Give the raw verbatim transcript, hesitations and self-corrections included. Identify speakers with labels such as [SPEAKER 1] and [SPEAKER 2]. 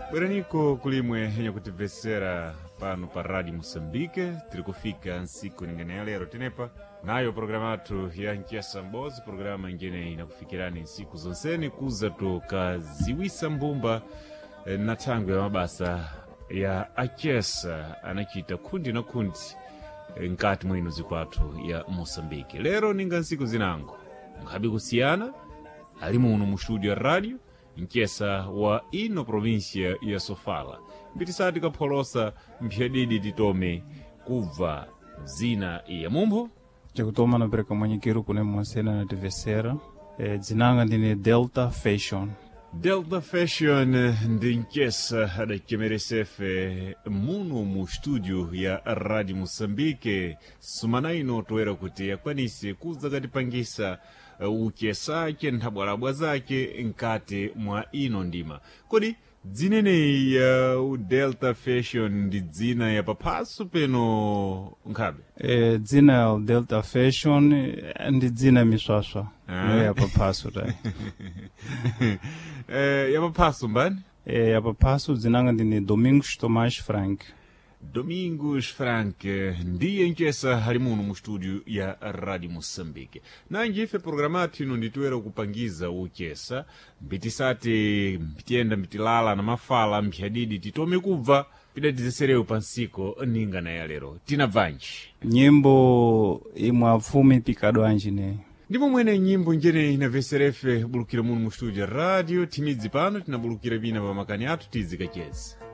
[SPEAKER 1] Bweraniko kulimwe henya kutivesera pano pa Radio Moçambique, tiri kufika nsiku ningene ya lero tenepa nayo programa atu ya Nkiasa Mbozi, programa ingene inakufikirani nsiku zonseni kuza tukaziwisa mbumba eh, na tangu ya mabasa ya Akiesa anachita kundi na kundi eh, nkati mwinu zikwatu ya Moçambique. Lero ninga nsiku zinango mkabi kusiana alimu unu mushudio ya radio Nkiesa wa ino provincia ya Sofala mbitisati kapolosa mpyadidi titome kuva zina ya mumbo
[SPEAKER 2] Chakutoma na pereka mwenyekiru kune mwasena na tivesera e, zinanga ndine Delta Fashion.
[SPEAKER 1] Delta Fashion ndi Nkiesa hada kemeresefe munu mu studio ya Radio Moçambique sumana ino toera kuti yakwanise kuza katipangisa uh, ukesa ke nthabwarabwa zake nkati mwa ino ndima. Kodi dzinene ya uh, Delta Fashion ndi dzina ya papasu peno nkhabe?
[SPEAKER 2] E, dzina ya Delta Fashion ndi dzina miswaswa ah. No ya papasu tai.
[SPEAKER 1] e, ya papasu mbani?
[SPEAKER 2] E, ya papasu zinanga ndine Domingos Tomás Frank.
[SPEAKER 1] Domingos Frank ndiye Nkiesa halimuno mu studio ya Radio Moçambique. Na njife programati ino ndituwera kupangiza ukesa mbitisati mpitienda mbitilala na mafala mpyadidi titome kubva pidatizeserewo pansiko ninga na ya lero tina vanji
[SPEAKER 2] nyimbo imwe afumi pikado anjine
[SPEAKER 1] ndipo mwene nyimbo njene inaveserefe bulukira muno mu studio ya radio timidzi pano tinabulukira bina pa makani atu tizikachezi.